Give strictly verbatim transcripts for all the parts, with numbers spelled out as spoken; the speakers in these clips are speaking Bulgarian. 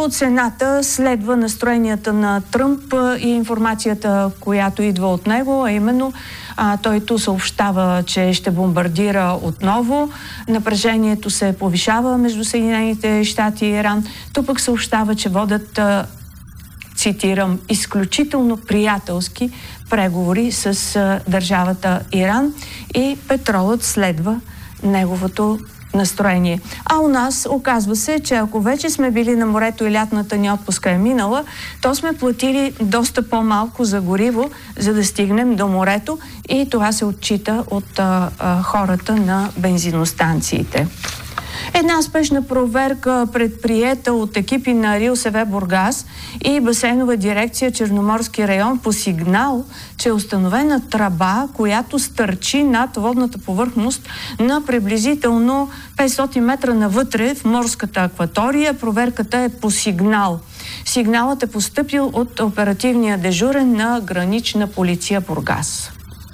като цената следва настроенията на Тръмп и информацията, която идва от него, а именно а, той ту съобщава, че ще бомбардира отново. Напрежението се повишава между Съединените щати и Иран. Ту пък съобщава, че водят, а, цитирам, изключително приятелски преговори с а, държавата Иран и петролът следва неговото настроение. А у нас оказва се, че ако вече сме били на морето и лятната ни отпуска е минала, то сме платили доста по-малко за гориво, за да стигнем до морето, и това се отчита от а, а, хората на бензиностанциите. Една спешна проверка, предприета от екипи на РИОСВ Бургас и басейнова дирекция Черноморски район по сигнал, че е установена тръба, която стърчи над водната повърхност на приблизително петстотин метра навътре в морската акватория. Проверката е по сигнал. Сигналът е постъпил от оперативния дежурен на Гранична полиция Бургас.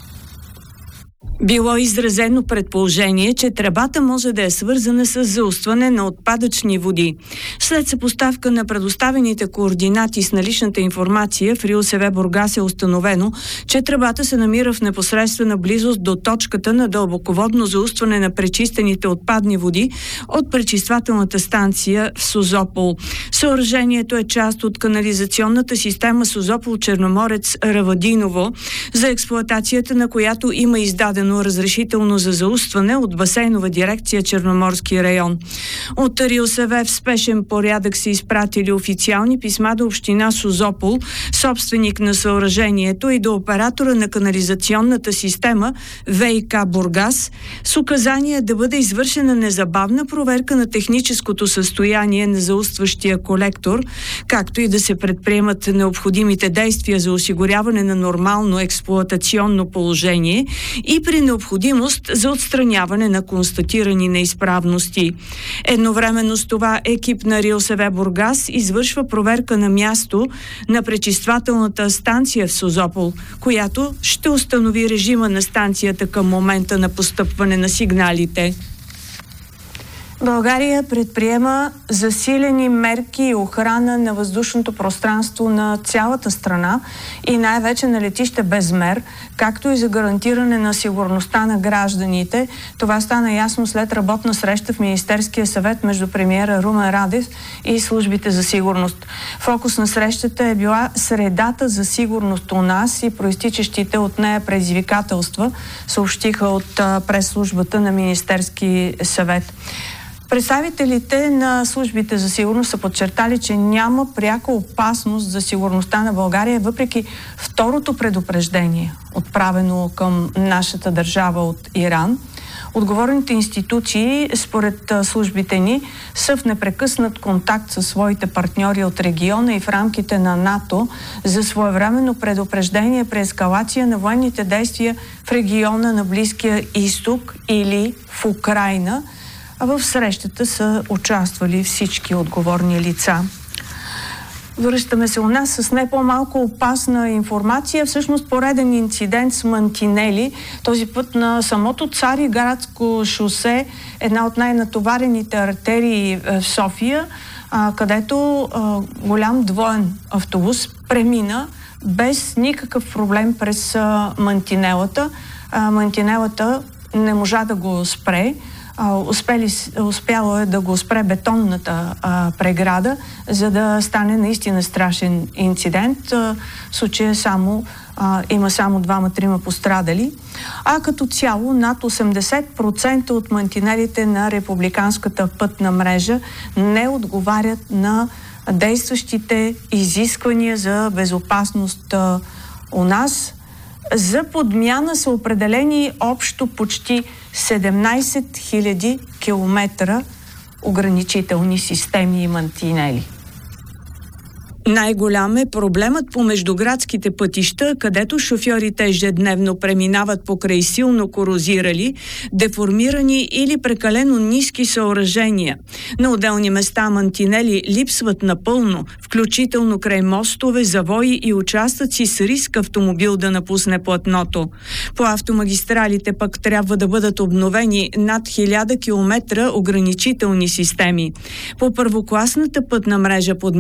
Било изразено предположение, че тръбата може да е свързана с заустване на отпадъчни води. След съпоставка на предоставените координати с наличната информация в РИОСВ Бургас е установено, че тръбата се намира в непосредствена близост до точката на дълбоководно заустване на пречистените отпадни води от пречиствателната станция в Созопол. Съоръжението е част от канализационната система Созопол-Черноморец Равадиново, за експлоатацията на която има издадено разрешително за заустване от басейнова дирекция Черноморски район. От РИОСВ в спешен порядък са изпратили официални писма до община Созопол, собственик на съоръжението, и до оператора на канализационната система ВиК Бургас, с указание да бъде извършена незабавна проверка на техническото състояние на заустващия колектор, както и да се предприемат необходимите действия за осигуряване на нормално експлоатационно положение и при необходимост за отстраняване на констатирани неизправности. Едновременно с това екип на РИОСВ Бургас извършва проверка на място на пречиствателната станция в Созопол, която ще установи режима на станцията към момента на постъпване на сигналите. България предприема засилени мерки и охрана на въздушното пространство на цялата страна и най-вече на летище Безмер, както и за гарантиране на сигурността на гражданите. Това стана ясно след работна среща в Министерския съвет между премиера Румен Радев и службите за сигурност. Фокус на срещата е била средата за сигурност у нас и проистичащите от нея предизвикателства, съобщиха от пресслужбата на Министерски съвет. Представителите на службите за сигурност са подчертали, че няма пряка опасност за сигурността на България, въпреки второто предупреждение, отправено към нашата държава от Иран. Отговорните институции, според службите ни, са в непрекъснат контакт със своите партньори от региона и в рамките на НАТО за своевременно предупреждение при ескалация на военните действия в региона на Близкия изток или в Украйна. А в срещата са участвали всички отговорни лица. Връщаме се у нас с не по-малко опасна информация. Всъщност пореден инцидент с мантинели. Този път на самото Цариградско шосе, една от най-натоварените артерии в София, където голям двоен автобус премина без никакъв проблем през мантинелата. Мантинелата не можа да го спре. Успели, успяло е да го спре бетонната а, преграда, за да стане наистина страшен инцидент. А, в случая само, а, има само двама-трима пострадали. А като цяло над осемдесет процента от мантинелите на републиканската пътна мрежа не отговарят на действащите изисквания за безопасност а, у нас. За подмяна са определени общо почти седемнайсет хиляди километра ограничителни системи и мантинели. Най-голям е проблемът по междуградските пътища, където шофьорите ежедневно преминават покрай силно корозирали, деформирани или прекалено ниски съоръжения. На отделни места мантинели липсват напълно, включително край мостове, завои и участъци с риск автомобил да напусне платното. По автомагистралите пък трябва да бъдат обновени над хиляда километра ограничителни системи. По първокласната пътна мрежа под